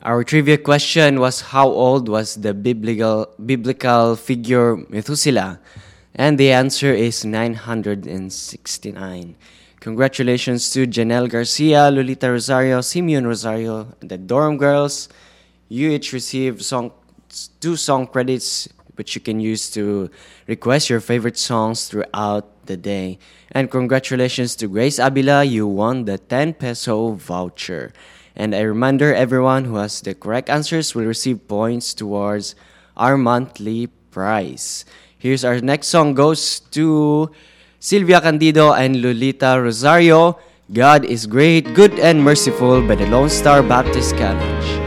Our trivia question was how old was the biblical figure Methuselah? And the answer is 969. Congratulations to Janelle Garcia, Lolita Rosario, Simeon Rosario, and the dorm girls. You each received two song credits which you can use to request your favorite songs throughout the day. And congratulations to Grace Abila, you won the 10 peso voucher. And a reminder, everyone who has the correct answers will receive points towards our monthly prize. Here's our next song goes to Silvia Candido and Lolita Rosario. God is Great, Good and Merciful by the Lone Star Baptist College.